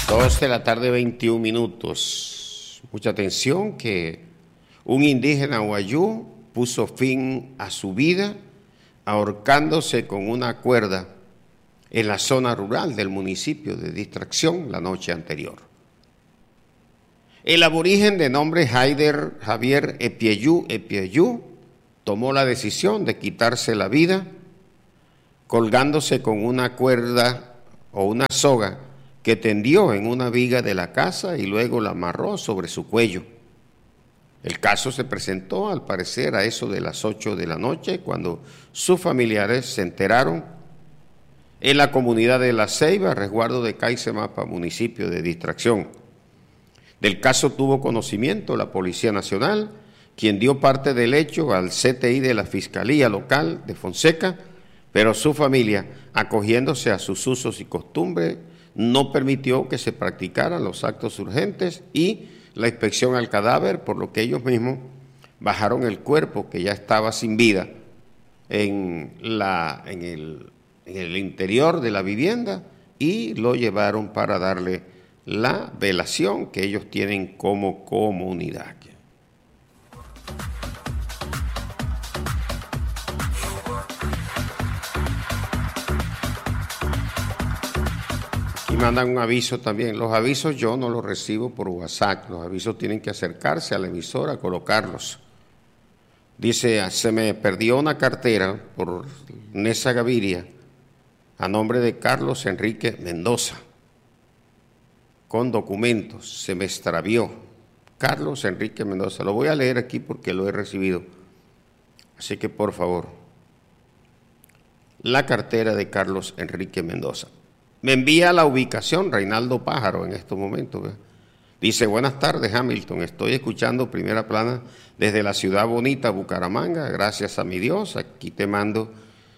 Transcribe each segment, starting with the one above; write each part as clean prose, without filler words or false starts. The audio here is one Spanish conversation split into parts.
2 de la tarde, 21 minutos. Mucha atención que un indígena huayú puso fin a su vida ahorcándose con una cuerda en la zona rural del municipio de Distracción la noche anterior. El aborigen de nombre Haider Javier Epieyú tomó la decisión de quitarse la vida colgándose con una cuerda o una soga que tendió en una viga de la casa y luego la amarró sobre su cuello. El caso se presentó, al parecer, a eso de las 8 de la noche, cuando sus familiares se enteraron en la comunidad de La Ceiba, resguardo de Caisemapa, municipio de Distracción. Del caso tuvo conocimiento la Policía Nacional, quien dio parte del hecho al CTI de la Fiscalía Local de Fonseca, pero su familia, acogiéndose a sus usos y costumbres, no permitió que se practicaran los actos urgentes y la inspección al cadáver, por lo que ellos mismos bajaron el cuerpo que ya estaba sin vida en el interior de la vivienda y lo llevaron para darle la velación que ellos tienen como comunidad. Y mandan un aviso también. Los avisos yo no los recibo por WhatsApp. Los avisos tienen que acercarse a la emisora a colocarlos. Dice, se me perdió una cartera por Nesa Gaviria a nombre de Carlos Enrique Mendoza con documentos. Se me extravió. Carlos Enrique Mendoza. Lo voy a leer aquí porque lo he recibido. Así que por favor. La cartera de Carlos Enrique Mendoza. Me envía la ubicación Reinaldo Pájaro en estos momentos. ¿Ve? Dice, buenas tardes Hamilton, estoy escuchando Primera Plana desde la ciudad bonita Bucaramanga, gracias a mi Dios, aquí te mando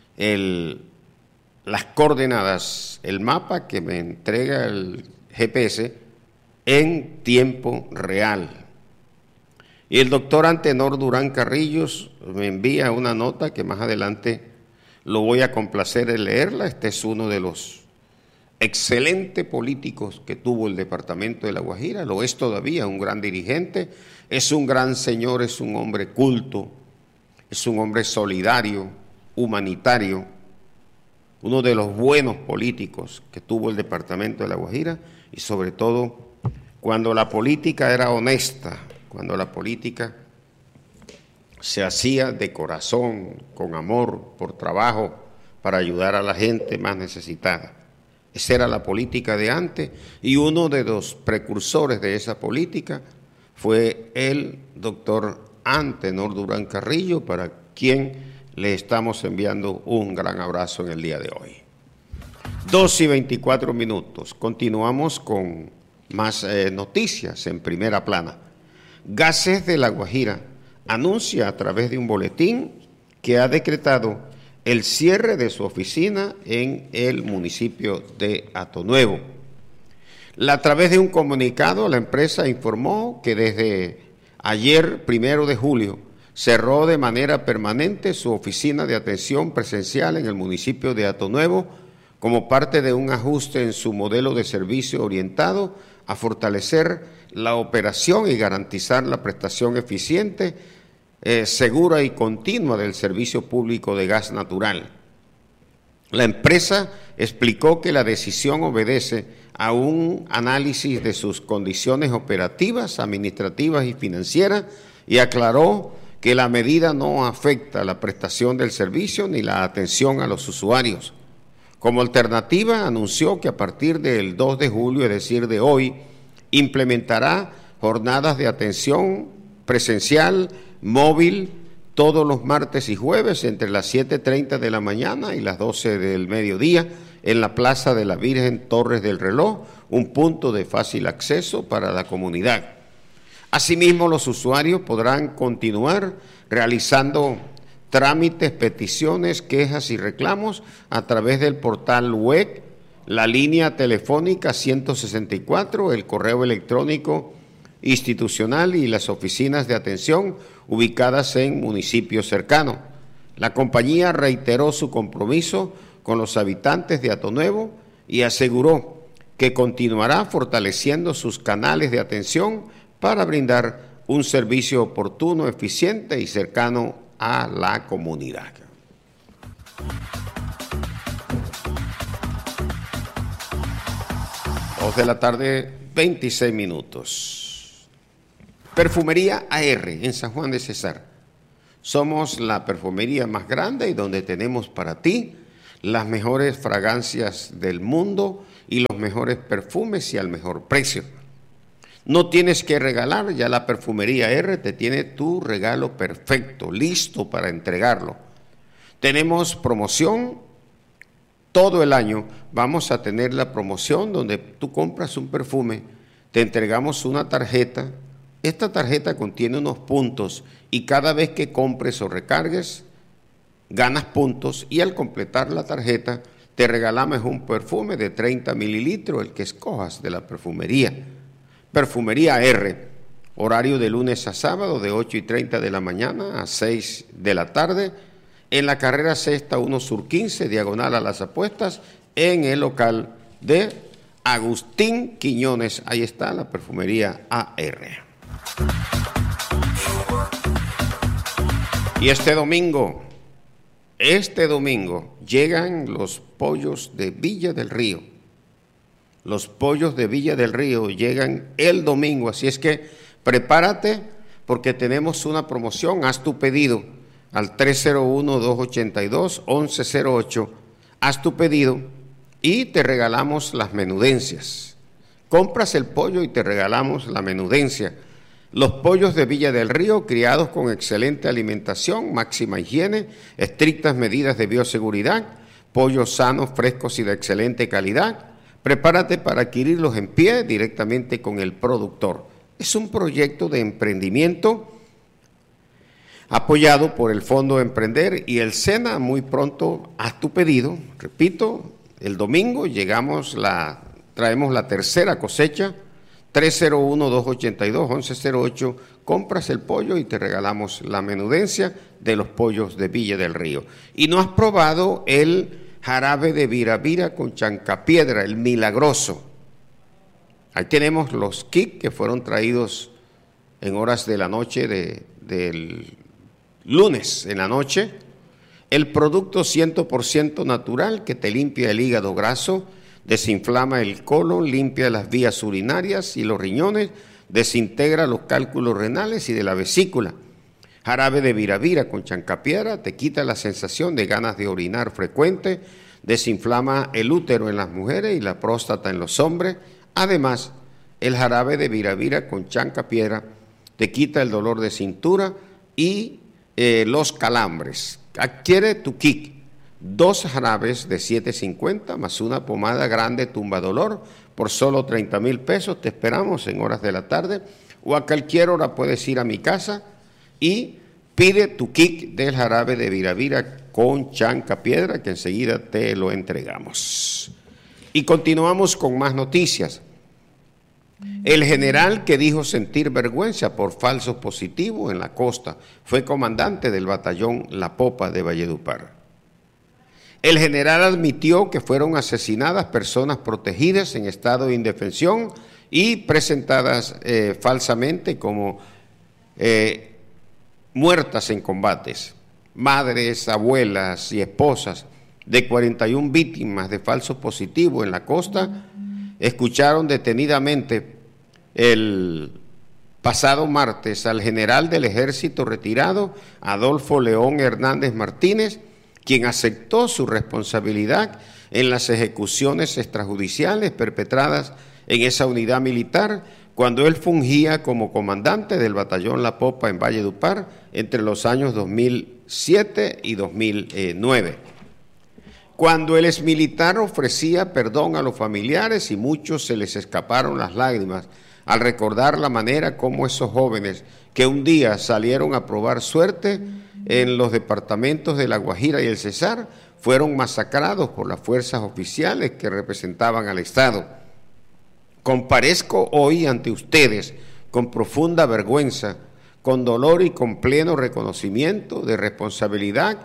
las coordenadas, el mapa que me entrega el GPS en tiempo real. Y el doctor Antenor Durán Carrillos me envía una nota que más adelante lo voy a complacer en leerla. Este es uno de los excelentes políticos que tuvo el departamento de La Guajira, lo es todavía, un gran dirigente, es un gran señor, es un hombre culto, es un hombre solidario, humanitario, uno de los buenos políticos que tuvo el departamento de La Guajira y sobre todo cuando la política era honesta, cuando la política se hacía de corazón, con amor, por trabajo, para ayudar a la gente más necesitada. Esa era la política de antes y uno de los precursores de esa política fue el doctor Antenor Durán Carrillo, para quien le estamos enviando un gran abrazo en el día de hoy. 2:24 minutos. Continuamos con más noticias en Primera Plana. Gases de La Guajira anuncia a través de un boletín que ha decretado el cierre de su oficina en el municipio de Atonuevo. A través de un comunicado, la empresa informó que desde ayer, 1 de julio, cerró de manera permanente su oficina de atención presencial en el municipio de Atonuevo como parte de un ajuste en su modelo de servicio orientado a fortalecer la operación y garantizar la prestación eficiente, segura y continua del servicio público de gas natural. La empresa explicó que la decisión obedece a un análisis de sus condiciones operativas, administrativas y financieras y aclaró que la medida no afecta la prestación del servicio ni la atención a los usuarios. Como alternativa, anunció que a partir del 2 de julio, es decir, de hoy, implementará jornadas de atención presencial, móvil, todos los martes y jueves entre las 7:30 de la mañana y las 12 del mediodía en la Plaza de la Virgen Torres del Reloj, un punto de fácil acceso para la comunidad. Asimismo, los usuarios podrán continuar realizando trámites, peticiones, quejas y reclamos a través del portal web, la línea telefónica 164, el correo electrónico institucional y las oficinas de atención ubicadas en municipios cercanos. La compañía reiteró su compromiso con los habitantes de Atonuevo y aseguró que continuará fortaleciendo sus canales de atención para brindar un servicio oportuno, eficiente y cercano a la comunidad. Dos de la tarde, 26 minutos. Perfumería AR en San Juan de Cesar. Somos la perfumería más grande y donde tenemos para ti las mejores fragancias del mundo y los mejores perfumes y al mejor precio. No tienes que regalar, ya la Perfumería R te tiene tu regalo perfecto, listo para entregarlo. Tenemos promoción todo el año. Vamos a tener la promoción donde tú compras un perfume, te entregamos una tarjeta. Esta tarjeta contiene unos puntos y cada vez que compres o recargues, ganas puntos y al completar la tarjeta te regalamos un perfume de 30 mililitros, el que escojas de la perfumería. Perfumería R, horario de lunes a sábado de 8:30 de la mañana a 6 de la tarde, en la carrera sexta 1 Sur 15, diagonal a las apuestas, en el local de Agustín Quiñones. Ahí está la Perfumería AR. Y este domingo llegan los pollos de Villa del Río. Los pollos de Villa del Río llegan el domingo, así es que prepárate porque tenemos una promoción. Haz tu pedido al 301-282-1108. Haz tu pedido y te regalamos las menudencias. Compras el pollo y te regalamos la menudencia. Los pollos de Villa del Río, criados con excelente alimentación, máxima higiene, estrictas medidas de bioseguridad, pollos sanos, frescos y de excelente calidad. Prepárate para adquirirlos en pie directamente con el productor. Es un proyecto de emprendimiento apoyado por el Fondo Emprender y el SENA. Muy pronto haz tu pedido. Repito, el domingo traemos la tercera cosecha, 301-282-1108. Compras el pollo y te regalamos la menudencia de los pollos de Villa del Río. Y no has probado el jarabe de viravira con chancapiedra, el milagroso. Ahí tenemos los kits que fueron traídos en horas de la noche del lunes en la noche. El producto 100% natural que te limpia el hígado graso, desinflama el colon, limpia las vías urinarias y los riñones, desintegra los cálculos renales y de la vesícula. Jarabe de viravira con chancapiedra te quita la sensación de ganas de orinar frecuente, desinflama el útero en las mujeres y la próstata en los hombres. Además, el jarabe de viravira con chancapiedra te quita el dolor de cintura y los calambres. Adquiere tu kit, 2 jarabes de 7.50 más una pomada grande tumba dolor por solo 30,000 pesos. Te esperamos en horas de la tarde o a cualquier hora puedes ir a mi casa y pide tu kit del jarabe de viravira con chancapiedra que enseguida te lo entregamos. Y continuamos con más noticias. El general que dijo sentir vergüenza por falsos positivos en la costa fue comandante del batallón La Popa de Valledupar. El general admitió que fueron asesinadas personas protegidas en estado de indefensión y presentadas falsamente como muertas en combates. Madres, abuelas y esposas de 41 víctimas de falsos positivos en la costa escucharon detenidamente el pasado martes al general del ejército retirado, Adolfo León Hernández Martínez, quien aceptó su responsabilidad en las ejecuciones extrajudiciales perpetradas en esa unidad militar cuando él fungía como comandante del batallón La Popa en Valledupar entre los años 2007 y 2009. Cuando el exmilitar ofrecía perdón a los familiares y muchos se les escaparon las lágrimas al recordar la manera como esos jóvenes que un día salieron a probar suerte en los departamentos de La Guajira y el Cesar fueron masacrados por las fuerzas oficiales que representaban al Estado. Comparezco hoy ante ustedes con profunda vergüenza, con dolor y con pleno reconocimiento de responsabilidad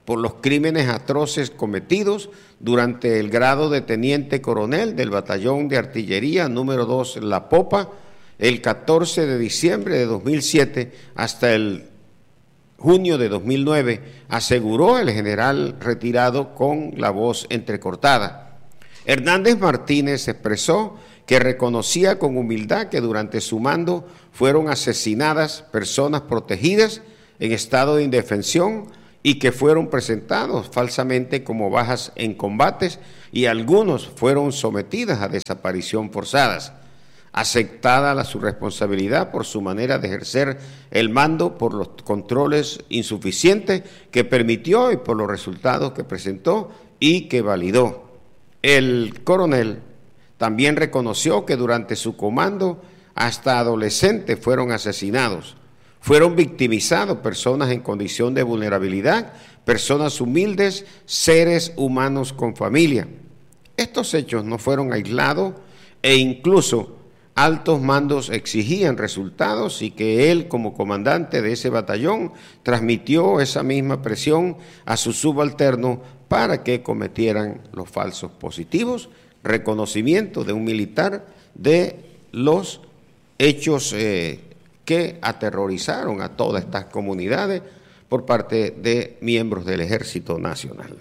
por los crímenes atroces cometidos durante el grado de teniente coronel del Batallón de Artillería número 2 La Popa, el 14 de diciembre de 2007 hasta el junio de 2009, aseguró el general retirado con la voz entrecortada. Hernández Martínez expresó que reconocía con humildad que durante su mando fueron asesinadas personas protegidas en estado de indefensión y que fueron presentados falsamente como bajas en combates y algunos fueron sometidas a desaparición forzadas. Aceptada su responsabilidad por su manera de ejercer el mando, por los controles insuficientes que permitió y por los resultados que presentó y que validó. El coronel también reconoció que durante su comando hasta adolescentes fueron asesinados, fueron victimizados personas en condición de vulnerabilidad, personas humildes, seres humanos con familia. Estos hechos no fueron aislados e incluso altos mandos exigían resultados y que él, como comandante de ese batallón, transmitió esa misma presión a sus subalternos para que cometieran los falsos positivos, reconocimiento de un militar de los hechos que aterrorizaron a todas estas comunidades por parte de miembros del Ejército Nacional.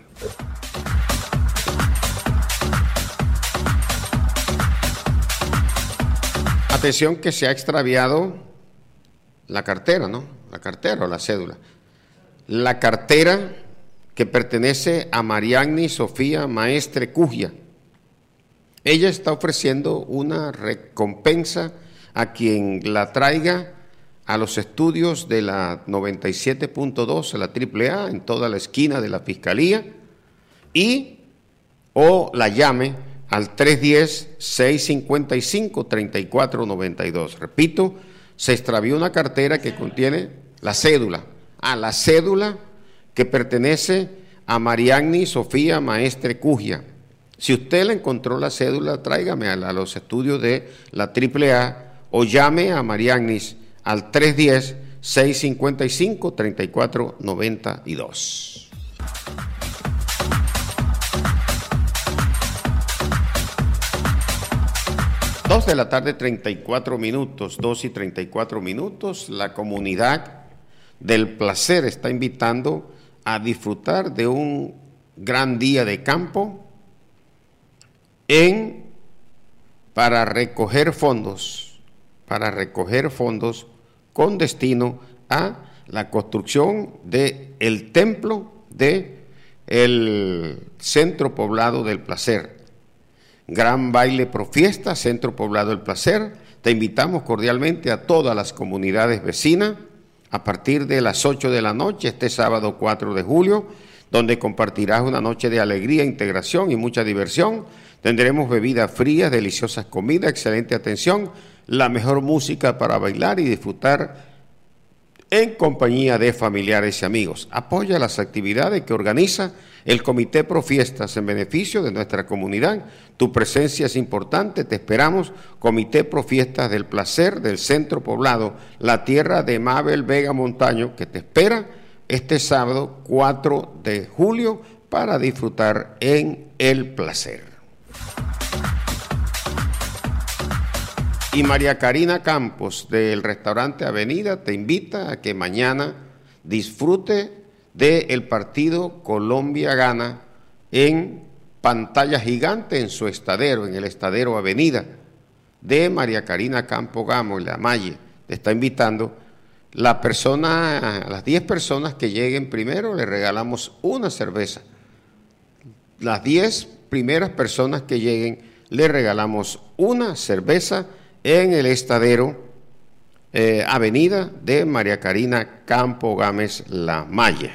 Atención que se ha extraviado la cartera, ¿no? La cartera o la cédula. La cartera que pertenece a Mariagni Sofía Maestre Cujia. Ella está ofreciendo una recompensa a quien la traiga a los estudios de la 97.2, la AAA, en toda la esquina de la Fiscalía, y o la llame al 310-655-3492. Repito, se extravió una cartera que contiene la cédula. La cédula que pertenece a Mariagni Sofía Maestre Cujia. Si usted le encontró la cédula, tráigame a los estudios de la AAA o llame a Mariagnis al 310-655-3492. Dos de la tarde, 34 minutos, 2:34. La comunidad del placer está invitando a disfrutar de un gran día de campo para recoger fondos con destino a la construcción del templo del Centro Poblado del Placer. Gran baile pro fiesta, Centro Poblado del Placer. Te invitamos cordialmente a todas las comunidades vecinas a partir de las 8 de la noche, este sábado 4 de julio, donde compartirás una noche de alegría, integración y mucha diversión. Tendremos bebidas frías, deliciosas comidas, excelente atención, la mejor música para bailar y disfrutar en compañía de familiares y amigos. Apoya las actividades que organiza el Comité Pro Fiestas en beneficio de nuestra comunidad. Tu presencia es importante, te esperamos. Comité Pro Fiestas del Placer del Centro Poblado, la tierra de Mabel Vega Montaño, que te espera este sábado 4 de julio para disfrutar en el placer. Y María Karina Campos del restaurante Avenida te invita a que mañana disfrute del partido Colombia Gana en pantalla gigante en su estadero, en el estadero Avenida de María Karina Campos Gamo, en la Malle. Te está invitando. Las 10 personas que lleguen primero le regalamos una cerveza. Las 10 primeras personas que lleguen le regalamos una cerveza en el estadero Avenida de María Karina Campo Gámez La Malle.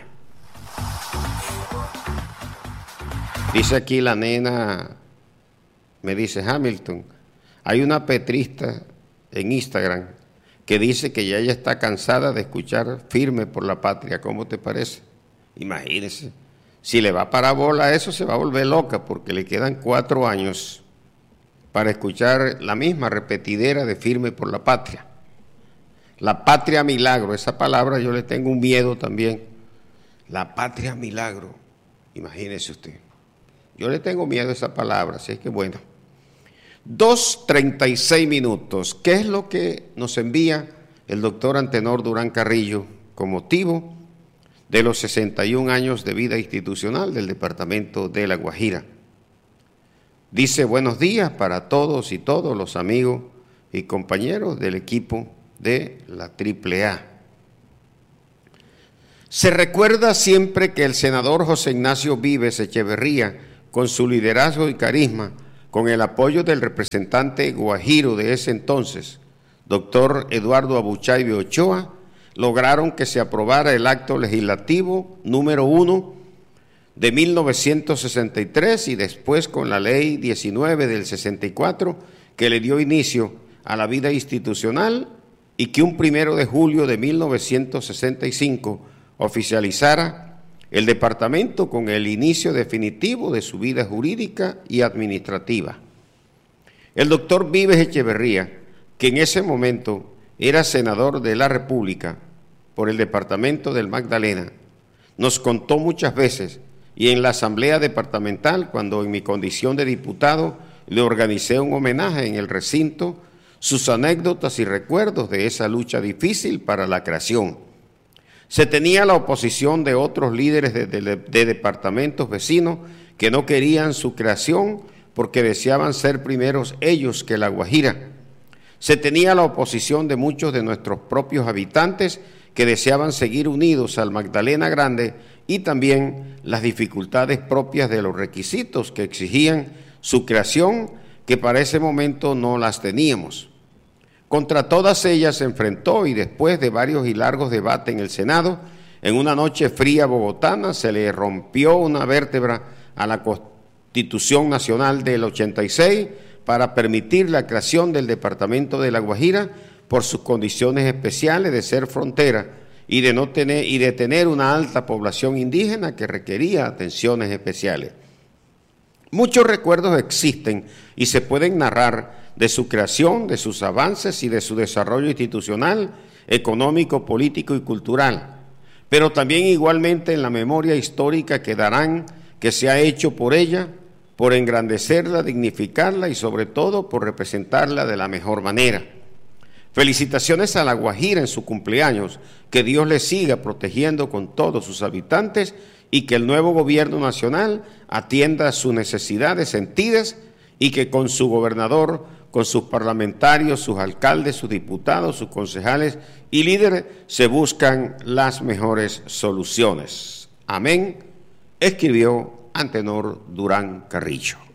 Dice aquí la nena, me dice Hamilton, hay una petrista en Instagram que dice que ya ella está cansada de escuchar Firme por la Patria. ¿Cómo te parece? Imagínese, si le va a parar bola a eso se va a volver loca porque le quedan 4 años para escuchar la misma repetidera de Firme por la Patria. La patria milagro, esa palabra yo le tengo un miedo también. La patria milagro. Imagínese usted. Yo le tengo miedo a esa palabra, así es que bueno. 2:36 minutos. ¿Qué es lo que nos envía el doctor Antenor Durán Carrillo con motivo de los 61 años de vida institucional del departamento de La Guajira? Dice: buenos días para todos y todos los amigos y compañeros del equipo de la AAA. Se recuerda siempre que el senador José Ignacio Vives Echeverría, con su liderazgo y carisma, con el apoyo del representante guajiro de ese entonces, doctor Eduardo Abuchaibe Ochoa, lograron que se aprobara el acto legislativo número 1 de 1963 y después con la ley 19 del 64 que le dio inicio a la vida institucional y que un 1 de julio de 1965 oficializara el departamento con el inicio definitivo de su vida jurídica y administrativa. El doctor Vives Echeverría, que en ese momento era senador de la República por el departamento del Magdalena, nos contó muchas veces y en la asamblea departamental, cuando en mi condición de diputado le organicé un homenaje en el recinto, sus anécdotas y recuerdos de esa lucha difícil para la creación. Se tenía la oposición de otros líderes de departamentos vecinos que no querían su creación porque deseaban ser primeros ellos que La Guajira. Se tenía la oposición de muchos de nuestros propios habitantes que deseaban seguir unidos al Magdalena Grande y también las dificultades propias de los requisitos que exigían su creación, que para ese momento no las teníamos. Contra todas ellas se enfrentó y después de varios y largos debates en el Senado, en una noche fría bogotana se le rompió una vértebra a la Constitución Nacional del 86 para permitir la creación del departamento de La Guajira por sus condiciones especiales de ser frontera y de tener una alta población indígena que requería atenciones especiales. Muchos recuerdos existen y se pueden narrar de su creación, de sus avances y de su desarrollo institucional, económico, político y cultural, pero también igualmente en la memoria histórica quedarán que se ha hecho por ella, por engrandecerla, dignificarla y sobre todo por representarla de la mejor manera. Felicitaciones a La Guajira en su cumpleaños, que Dios le siga protegiendo con todos sus habitantes y que el nuevo gobierno nacional atienda sus necesidades sentidas y que con su gobernador, con sus parlamentarios, sus alcaldes, sus diputados, sus concejales y líderes se buscan las mejores soluciones. Amén, escribió Antenor Durán Carrillo.